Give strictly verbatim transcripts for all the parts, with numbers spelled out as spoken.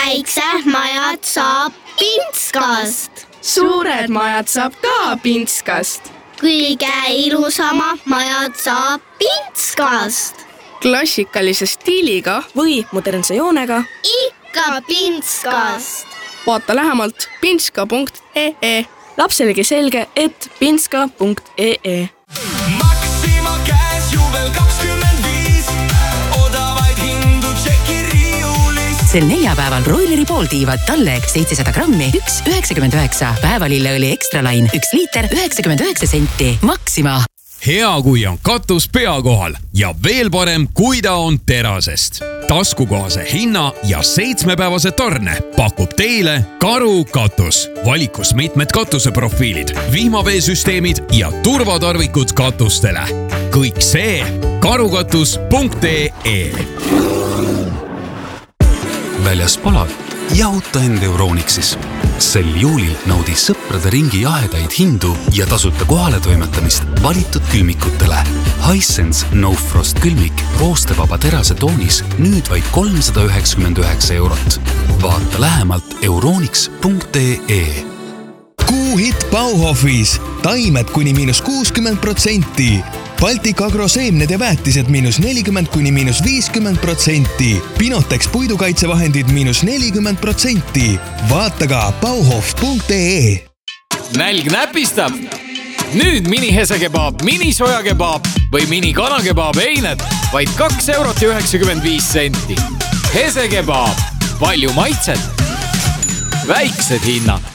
väiksed majad saab pintskast. Suured majad saab ka pintskast. Kõige ilusamad majad saab pintskast. Klassikalise stiiliga või modernse joonega. Ikka pintskast. Vaata lähemalt pintska punkt ee ee. Lapselegi selge, et pintska punkt ee ee. Maxima käes juubel kakskümmend viis. Odavaid hindu tšeki riiulis. Sel neljapäeval broileri pooltiivad Talleg seitsesada grammi, üks üheksakümmend üheksa. Päevalilleõli Extra Line, üks liiter üheksakümmend üheksa senti. Maxima. Hea, kui on katus pea kohal ja veel parem, kui ta on terasest. Taskukohase hinna ja seitsmepäevase tarne pakub teile Karu katus. Valikus mitmed katuseprofiilid, vihmaveesüsteemid ja turvatarvikud katustele. Kõik see karukatus punkt ee ee. Väljas palad, jahuta end Euronixis. Sel juulil naudi sõprade ringi jahedaid hindu ja tasuta kohale toimetamist valitud külmikutele. Hisense No Frost külmik roostevaba terase toonis nüüd vaid kolmsada üheksakümmend üheksa eurot. Vaata lähemalt euronix punkt ee ee. Kuuhitt Bauhofis. Taimed kuni miinus kuuskümmend protsenti. Baltic Agro seemned ja väetised miinus nelikümmend kuni miinus viiskümmend protsenti. Pinotex puidukaitsevahendid miinus nelikümmend protsenti. Vaata ka bauhof punkt ee ee. Nälg näpistab. Nüüd mini hesekebaab, mini sojakebaab või mini kanakebaab eined vaid kaks eurot ja üheksakümmend viis senti. Hesekebaab. Palju maitset. Väiksed hinnad.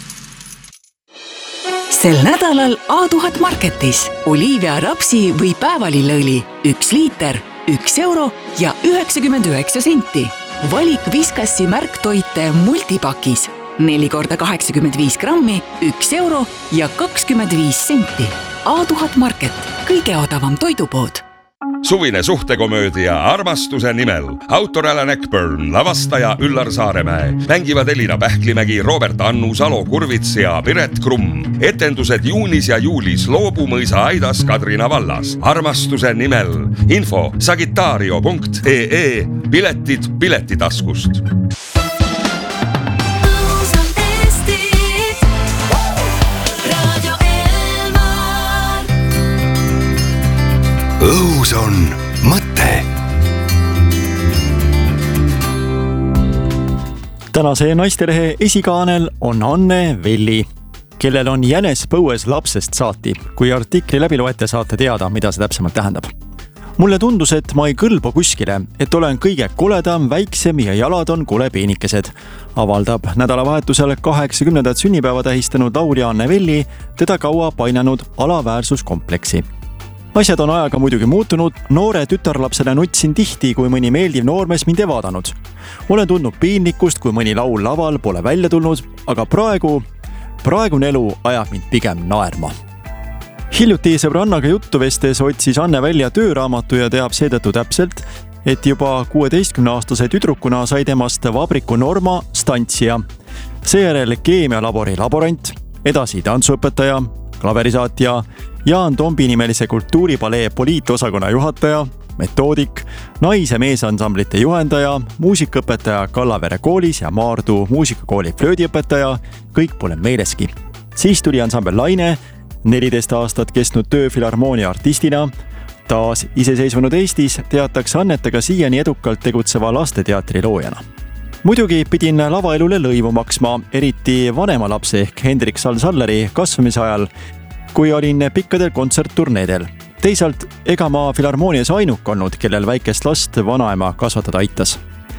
Sel nädalal A tuhat Marketis Olivia rapsi või päevalilleõli üks liiter, üks euro ja üheksakümmend üheksa senti. Valik Viskassi märktoite multipakis neli korda kaheksakümmend viis grammi, üks euro ja kakskümmend viis senti. A tuhat Market, kõige odavam toidupood. Suvine suhtekomöödia Armastuse nimel. Autor Alan Eckburn, lavastaja Üllar Saaremäe. Mängivad Elina Pähklimägi, Robert Annus, Alo Kurvits ja Piret Krumm. Etendused juunis ja juulis Loobumõisa Aidas Kadrina vallas. Armastuse nimel. Info sagitario punkt ee ee. Piletid piletitaskust. Õhus on mõte. Tänase Naistelehe esikaanel on Anne Velli, kellel on jänes põues lapsest saati. Kui artikli läbi loete, saate teada, mida see täpsemalt tähendab. Mulle tundus, et ma ei kõlba kuskile, et olen kõige koledam, väiksem ja jalad on kole peenikesed. Avaldab nädalavahetusel kaheksakümnendat sünnipäeva tähistanud laulja Anne Velli teda kaua painanud alaväärsuskompleksi. Asjad on ajaga muidugi muutunud, noore tütarlapsele nutsin tihti, kui mõni meeldiv noormees mind ei vaadanud. Olen tundnud piinlikkust, kui mõni laul laval pole välja tulnud, aga praegu, praegune elu ajab mind pigem naerma. Hiljuti sõbrannaga juttu vestes otsis Anne välja tööraamatu ja teab seetõttu täpselt, et juba kuueteistkümneaastase tüdrukuna sai temast vabriku Norma Stantsija. Seejärel keemialabori laborant, edasi tantsuõpetaja, klaverisaatja, Jaan Tombi nimelise kultuuripalee poliitosakonna juhataja, metoodik, naise meesansamblite juhendaja, muusikaõpetaja Kallavere koolis ja Maardu muusikakooli flöödiõpetaja, kõik pole meeleski. Siis tuli ansambel Laine, neliteist aastat kestnud töö Filharmoonia artistina. Taas iseseisvunud Eestis teataks Annetega siiani edukalt tegutseva lasteteatri loojana. Muidugi pidin lavaelule lõivu maksma, eriti vanema lapse ehk Hendrik Sal-Salleri kasvamise ajal, kui olin pikkadel kontsertturneedel. Teisalt, ega ma Filharmoonias ainuk olnud, kellel väikest last vanaema kasvatada aitas.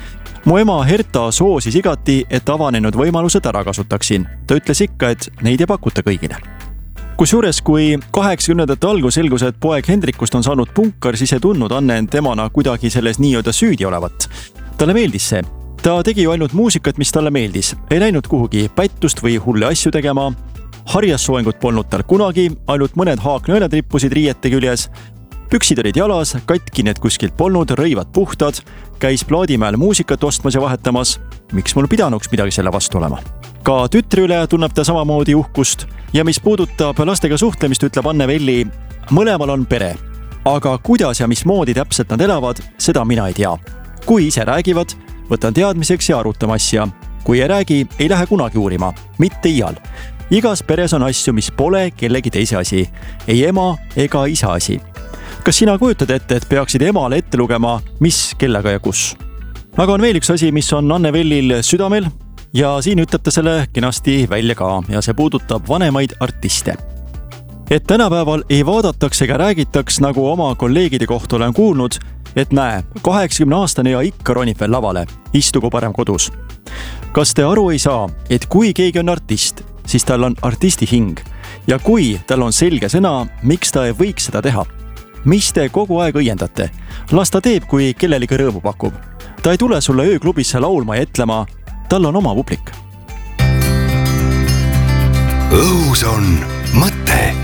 Mu ema Herta soosis igati, et avanenud võimalused ära kasutaksin. Ta ütles ikka, et neid ei pakuta kõigile. Kusjuures, kui kaheksakümnendate algus selgus, et poeg Hendrikust on saanud punkar, siis ei tundnud Anne end temana kuidagi selles nii-öelda süüdi olevat. Talle meeldis see. Ta tegi ju ainult muusikat, mis talle meeldis. Ei läinud kuhugi pättust või hulle asju tegema. Harjassoengut polnud tal kunagi, ainult mõned haaknõelad rippusid riiete küljes. Püksid olid jalas, katki need kuskilt polnud, rõivad puhtad, käis Plaadimäel muusikat ostmas ja vahetamas. Miks mul pidanuks midagi selle vastu olema? Ka tütri üle tunneb ta samamoodi uhkust ja mis puudutab lastega suhtlemist, ütleb Anne Velli, mõlemal on pere. Aga kuidas ja mismoodi täpselt nad elavad, seda mina ei tea. Kui ise räägivad, võtan teadmiseks ja arutame asja. kui ei räägi, ei lähe kunagi uurima, mitte iial. Igas peres on asju, mis pole kellegi teise asi, ei ema ega isa asi. Kas sina kujutad ette, et peaksid emale ette lugema, mis, kellega ja kus? Aga on veel üks asi, mis on Anne Vellil südamel ja siin ütleb ta selle kenasti välja ka ja see puudutab vanemaid artiste. Et tänapäeval ei vaadataks ega räägitaks, nagu oma kolleegide kohta olen kuulnud, et näe, kaheksakümne aastane ja ikka ronib veel lavale, istugu parem kodus. Kas te aru ei saa, et kui keegi on artist, siis tal on artisti hing ja kui tal on selge sõna, miks ta ei võiks seda teha? Mis te kogu aeg õiendate? Las ta teeb, kui kellelegi rõõmu pakub. Ta ei tule sulle ööklubisse laulma ja etlema, tal on oma publik. Õhus on mõte.